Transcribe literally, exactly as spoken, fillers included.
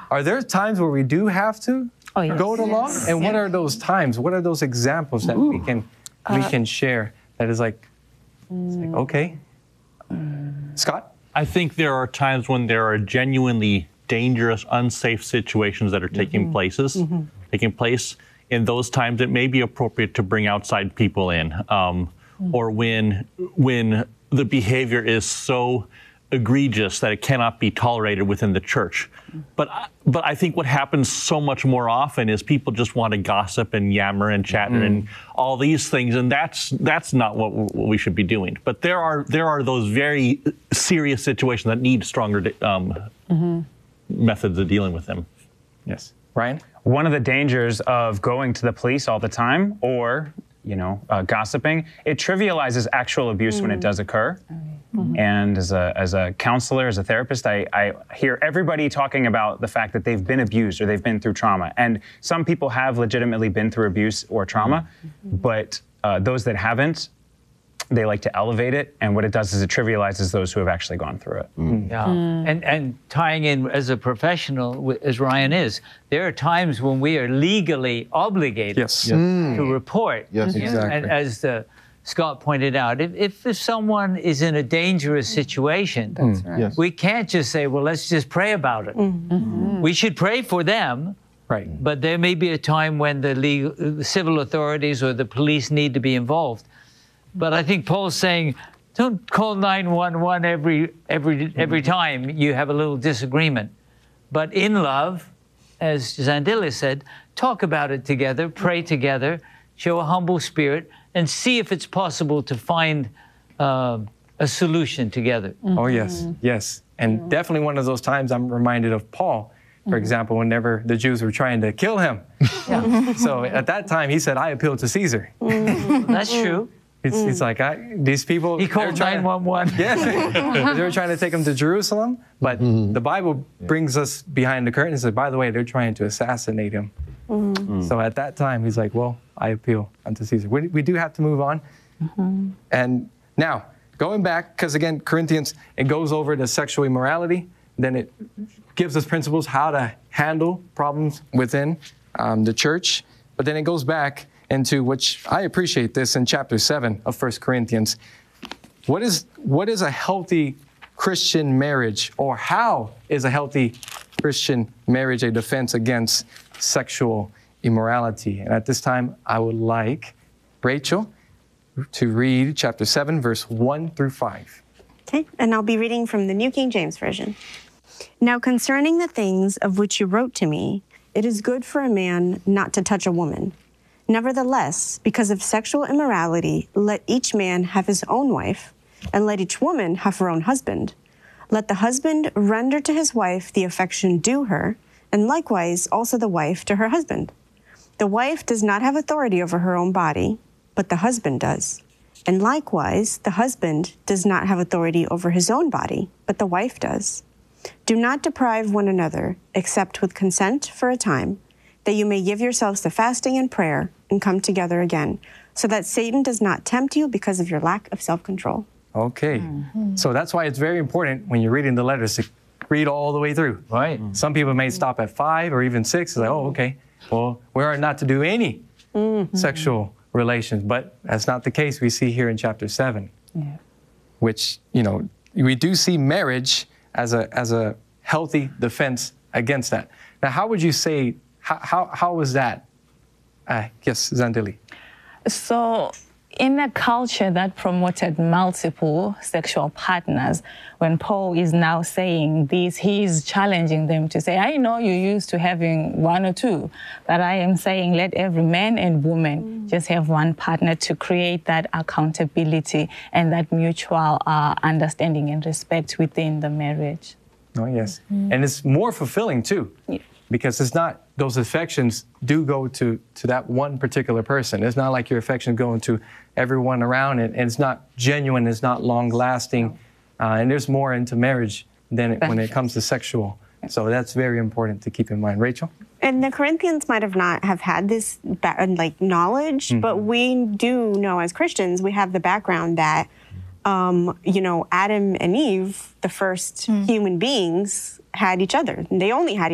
Are there times where we do have to oh, yes. go to yes. law? And yes. what are those times? What are those examples that Ooh. we can we uh, can share that is like, mm. like okay? Mm. Scott? I think there are times when there are genuinely dangerous, unsafe situations that are taking mm-hmm. places, mm-hmm. taking place. In those times, it may be appropriate to bring outside people in, um, mm-hmm. or when when the behavior is so egregious that it cannot be tolerated within the church. But but I think what happens so much more often is people just want to gossip and yammer and chatter mm. and all these things, and that's that's not what, what we should be doing. But there are there are those very serious situations that need stronger um, mm-hmm. methods of dealing with them. Yes, Ryan. One of the dangers of going to the police all the time, or you know, uh, gossiping, it trivializes actual abuse mm. when it does occur. Mm-hmm. And as a, as a counselor, as a therapist, I, I hear everybody talking about the fact that they've been abused or they've been through trauma. And some people have legitimately been through abuse or trauma, mm-hmm. but uh, those that haven't, they like to elevate it. And what it does is it trivializes those who have actually gone through it. Mm. Yeah. Mm. And, and tying in as a professional, as Ryan is, there are times when we are legally obligated yes. to, mm. to report. Yes, mm-hmm. exactly. And as the Scott pointed out, if, if someone is in a dangerous situation, That's right. yes. we can't just say, well, let's just pray about it. Mm-hmm. We should pray for them, right? But there may be a time when the legal, the civil authorities or the police need to be involved. But I think Paul's saying, don't call nine one one every, every, every time you have a little disagreement. But in love, as Zandila said, talk about it together, pray together, show a humble spirit, and see if it's possible to find uh, a solution together. Mm-hmm. Oh, yes, yes. And mm-hmm. definitely one of those times I'm reminded of Paul, for mm-hmm. example, whenever the Jews were trying to kill him. Yeah. So at that time, he said, I appeal to Caesar. Mm-hmm. That's true. It's, it's like, I, these people... He called nine one one. Yes, they were trying to take him to Jerusalem, but mm-hmm. the Bible brings us behind the curtain and says, by the way, they're trying to assassinate him. Mm-hmm. So at that time, he's like, well, I appeal unto Caesar. We, we do have to move on. Mm-hmm. And now, going back, because again, Corinthians, it goes over to sexual immorality. Then it gives us principles how to handle problems within um, the church. But then it goes back into, which I appreciate this in chapter seven of First Corinthians. What is, what is a healthy Christian marriage, or how is a healthy Christian marriage a defense against sexual immorality? And at this time, I would like Rachel to read chapter seven, verse one through five. Okay, and I'll be reading from the New King James Version. Now concerning the things of which you wrote to me, it is good for a man not to touch a woman. Nevertheless, because of sexual immorality, let each man have his own wife, and let each woman have her own husband. Let the husband render to his wife the affection due her, and likewise also the wife to her husband. The wife does not have authority over her own body, but the husband does. And likewise, the husband does not have authority over his own body, but the wife does. Do not deprive one another, except with consent for a time, that you may give yourselves to fasting and prayer and come together again, so that Satan does not tempt you because of your lack of self-control. Okay. Mm-hmm. So that's why it's very important when you're reading the letters to read all the way through. Right. Mm-hmm. Some people may stop at five or even six. It's like, oh, okay. Well, we are not to do any mm-hmm. sexual relations, but that's not the case we see here in chapter seven, yeah. which, you know, we do see marriage as a as a healthy defense against that. Now, how would you say, how how, how was that? Uh, yes, Zandili. So in a culture that promoted multiple sexual partners, when Paul is now saying this, he is challenging them to say, I know you're used to having one or two, but I am saying let every man and woman mm. just have one partner to create that accountability and that mutual uh, understanding and respect within the marriage. Oh, yes. Mm. And it's more fulfilling, too. Yeah. Because it's not, those affections do go to, to that one particular person. It's not like your affections go into everyone around it. And it's not genuine, it's not long-lasting. Uh, and there's more into marriage than it, when it comes to sexual. So that's very important to keep in mind. Rachel? And the Corinthians might have not have had this like knowledge, mm-hmm. but we do know as Christians, we have the background that, um, you know, Adam and Eve, the first mm. human beings, had each other. They only had